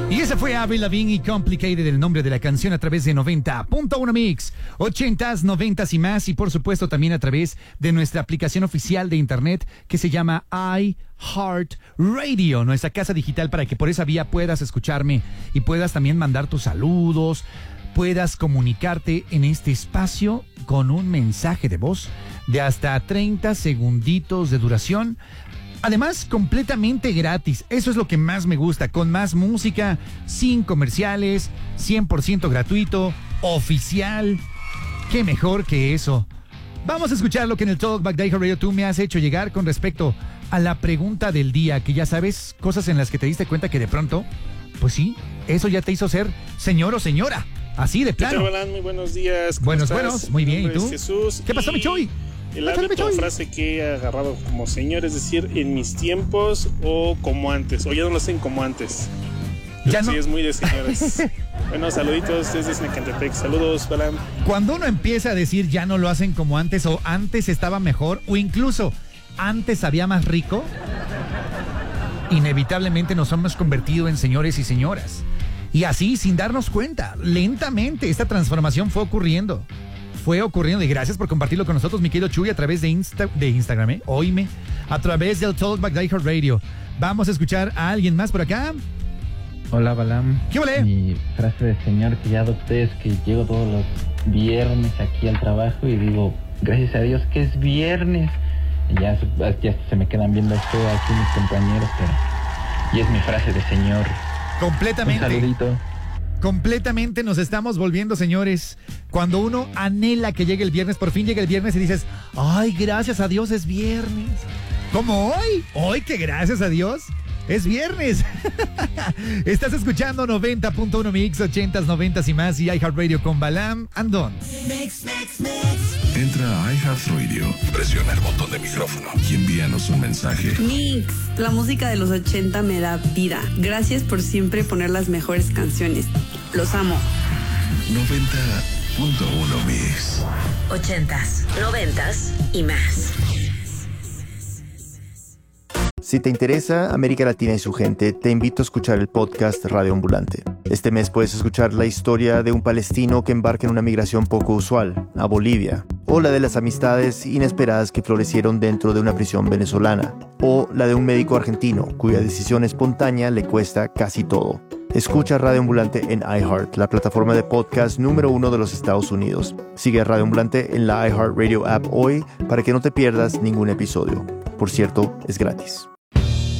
Y ese fue Avril Lavigne y Complicated, el nombre de la canción, a través de 90.1 Mix, 80s, 90s y más, y por supuesto también a través de nuestra aplicación oficial de internet que se llama iHeartRadio, nuestra casa digital, para que por esa vía puedas escucharme y puedas también mandar tus saludos, puedas comunicarte en este espacio con un mensaje de voz de hasta 30 segunditos de duración. Además, completamente gratis. Eso es lo que más me gusta. Con más música, sin comerciales, 100% gratuito, oficial. ¿Qué mejor que eso? Vamos a escuchar lo que en el Talkback de iHeartRadio tú me has hecho llegar con respecto a la pregunta del día. Que ya sabes, cosas en las que te diste cuenta que de pronto, pues sí, eso ya te hizo ser señor o señora. Así de plano. ¿Qué tal, Balán? Muy buenos días. Buenos, muy Mi bien. ¿Y nombre tú? es Jesús. ¿Qué pasó, mi Chuy? El hábito o frase que he agarrado como señor, es decir, en mis tiempos o como antes, o ya no lo hacen como antes. Ya no. Sí, es muy de señores. Bueno, saluditos desde Snecantepec. Saludos, Balán. Cuando uno empieza a decir ya no lo hacen como antes, o antes estaba mejor, o incluso antes había más rico, inevitablemente nos hemos convertido en señores y señoras. Y así, sin darnos cuenta, lentamente esta transformación fue ocurriendo. Y gracias por compartirlo con nosotros, mi querido Chuy, a través de Instagram, oíme, a través del Talkback de iHeartRadio. Vamos a escuchar a alguien más por acá. Hola, Balam. ¿Qué ole? Mi frase de señor que ya adopté es que llego todos los viernes aquí al trabajo y digo, gracias a Dios que es viernes. Y ya se me quedan viendo feo aquí mis compañeros, pero y es mi frase de señor. Completamente. Un saludito. Completamente nos estamos volviendo señores. Cuando uno anhela que llegue el viernes, por fin llega el viernes y dices, ay, gracias a Dios es viernes. ¿Cómo hoy? Hoy que gracias a Dios es viernes. Estás escuchando 90.1 Mix, 80s, 90s y más, y iHeartRadio con Balam and Don. Entra a iHeartRadio, presiona el botón de micrófono y envíanos un mensaje. Mix, la música de los 80 me da vida. Gracias por siempre poner las mejores canciones. Los amo. 90.1 Mix. 80s, 90s y más. Si te interesa América Latina y su gente, te invito a escuchar el podcast Radio Ambulante. Este mes puedes escuchar la historia de un palestino que embarca en una migración poco usual, a Bolivia, o la de las amistades inesperadas que florecieron dentro de una prisión venezolana, o la de un médico argentino cuya decisión espontánea le cuesta casi todo. Escucha Radio Ambulante en iHeart, la plataforma de podcast número 1 de los Estados Unidos. Sigue a Radio Ambulante en la iHeartRadio app hoy para que no te pierdas ningún episodio. Por cierto, es gratis.